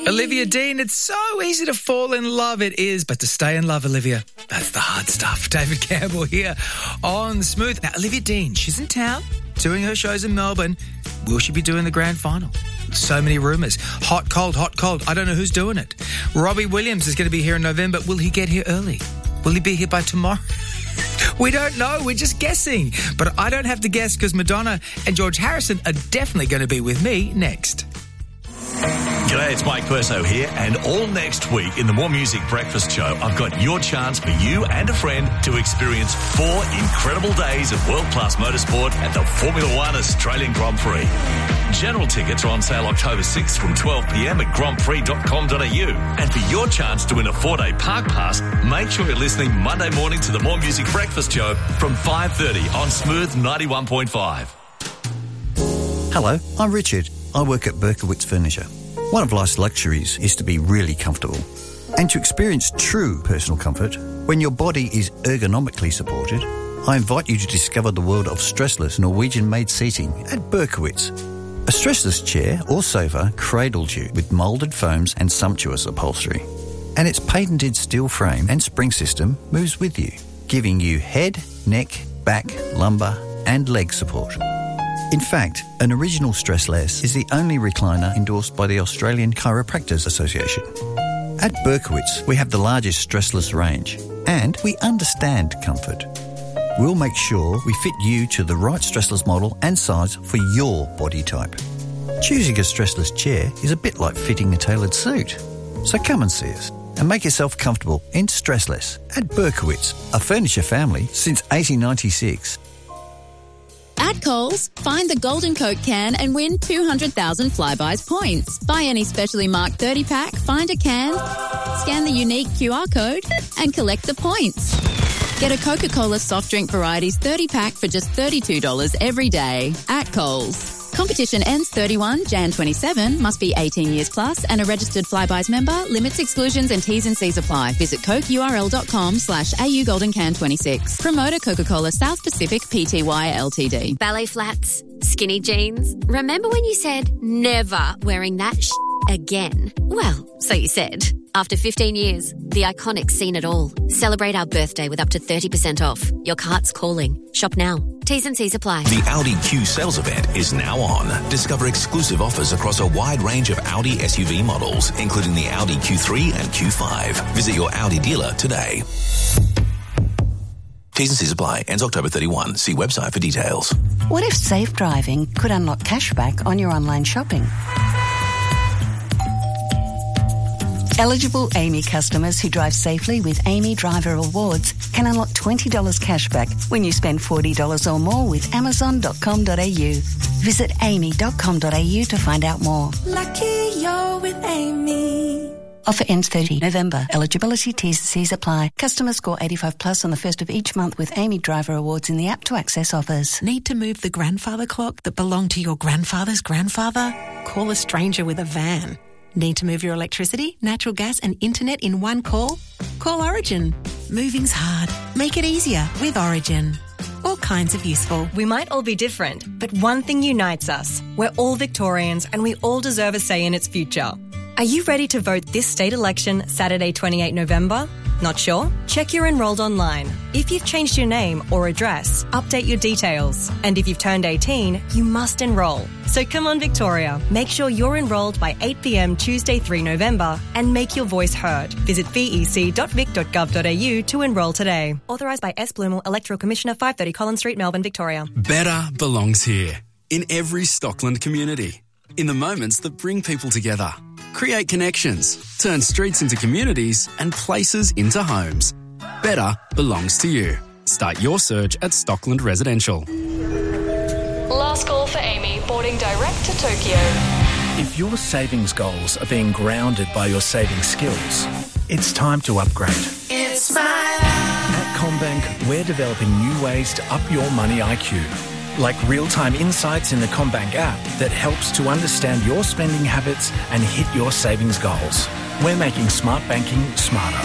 Olivia Dean, it's so easy to fall in love, it is, but to stay in love, Olivia, that's the hard stuff. David Campbell here on Smooth. Now, Olivia Dean, she's in town doing her shows in Melbourne. Will she be doing the grand final? So many rumours. Hot, cold, hot, cold. I don't know who's doing it. Robbie Williams is going to be here in November. Will he get here early? Will he be here by tomorrow? We don't know. We're just guessing. But I don't have to guess because Madonna and George Harrison are definitely going to be with me next. G'day, it's Mike Perso here, and all next week in the More Music Breakfast Show, I've got your chance for you and a friend to experience 4 incredible days of world-class motorsport at the Formula One Australian Grand Prix. General tickets are on sale October 6th from 12 p.m. at grandprix.com.au. And for your chance to win a 4-day park pass, make sure you're listening Monday morning to the More Music Breakfast Show from 5:30 on Smooth 91.5. Hello, I'm Richard. I work at Berkowitz Furniture. One of life's luxuries is to be really comfortable. And to experience true personal comfort, when your body is ergonomically supported, I invite you to discover the world of stressless Norwegian-made seating at Berkowitz. A stressless chair or sofa cradles you with moulded foams and sumptuous upholstery. And its patented steel frame and spring system moves with you, giving you head, neck, back, lumbar and leg support. In fact, an original Stressless is the only recliner endorsed by the Australian Chiropractors Association. At Berkowitz, we have the largest stressless range, and we understand comfort. We'll make sure we fit you to the right stressless model and size for your body type. Choosing a stressless chair is a bit like fitting a tailored suit. So come and see us and make yourself comfortable in Stressless at Berkowitz, a furniture family since 1896. At Coles, find the Golden Coke can and win 200,000 Flybuys points. Buy any specially marked 30-pack, find a can, scan the unique QR code and collect the points. Get a Coca-Cola soft drink varieties 30-pack for just $32 every day at Coles. Competition ends 31 Jan 27, must be 18 years plus and a registered Flybuys member. Limits, exclusions and T's and C's apply. Visit cokeurl.com/AU Golden Can 26. Promoter Coca-Cola South Pacific Pty Ltd. Ballet flats, skinny jeans. Remember when you said never wearing that again? Well, so you said. After 15 years, the Iconic's seen it all. Celebrate our birthday with up to 30% off. Your cart's calling. Shop now. T's and C's apply. The Audi Q sales event is now on. Discover exclusive offers across a wide range of Audi SUV models, including the Audi Q3 and Q5. Visit your Audi dealer today. T's and C's apply. Ends October 31. See website for details. What if safe driving could unlock cashback on your online shopping? Eligible AAMI customers who drive safely with AAMI Driver Rewards can unlock $20 cashback when you spend $40 or more with Amazon.com.au. Visit AAMI.com.au to find out more. Lucky you're with AAMI. Offer ends 30 November. Eligibility T's and C's apply. Customers score 85 plus on the first of each month with AAMI Driver Awards in the app to access offers. Need to move the grandfather clock that belonged to your grandfather's grandfather? Call a stranger with a van. Need to move your electricity, natural gas and internet in one call? Call Origin. Moving's hard. Make it easier with Origin. All kinds of useful. We might all be different, but one thing unites us. We're all Victorians and we all deserve a say in its future. Are you ready to vote this state election Saturday 28 November? Not sure? Check you're enrolled online. If you've changed your name or address, update your details. And if you've turned 18, you must enrol. So come on, Victoria. Make sure you're enrolled by 8 p.m. Tuesday 3 November and make your voice heard. Visit vec.vic.gov.au to enrol today. Authorised by S. Bloomal, Electoral Commissioner, 530 Collins Street, Melbourne, Victoria. Better belongs here, in every Stockland community. In the moments that bring people together. Create connections, turn streets into communities and places into homes. Better belongs to you. Start your search at Stockland Residential. Last call for Amy, boarding direct to Tokyo. If your savings goals are being grounded by your saving skills, it's time to upgrade. It's my life. At CommBank, we're developing new ways to up your money IQ. Like real-time insights in the CommBank app that helps to understand your spending habits and hit your savings goals. We're making smart banking smarter.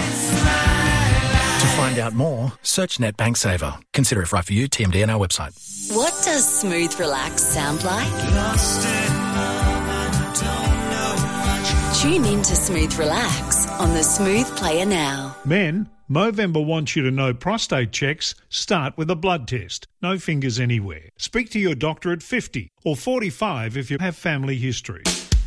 To find out more, search NetBank Saver. Consider if right for you, TMD on our website. What does smooth relax sound like? Tune in to Smooth Relax on the Smooth Player now. Men, Movember wants you to know prostate checks start with a blood test. No fingers anywhere. Speak to your doctor at 50 or 45 if you have family history.